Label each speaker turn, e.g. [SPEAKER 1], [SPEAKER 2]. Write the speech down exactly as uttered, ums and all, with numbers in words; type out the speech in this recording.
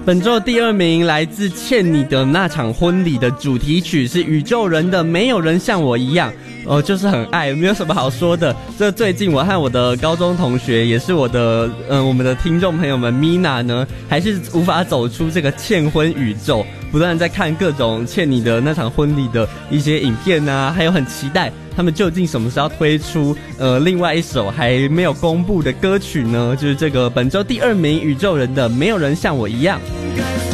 [SPEAKER 1] 本周第二名来自《欠你的那场婚礼》的主题曲是宇宙人的《没有人像我一样》，呃，就是很爱，没有什么好说的。这最近我和我的高中同学，也是我的呃我们的听众朋友们 Mina 呢，还是无法走出这个欠婚宇宙，不断在看各种欠你的那场婚礼的一些影片啊，还有很期待他们究竟什么时候推出呃另外一首还没有公布的歌曲呢？就是这个本周第二名宇宙人的《没有人像我一样》。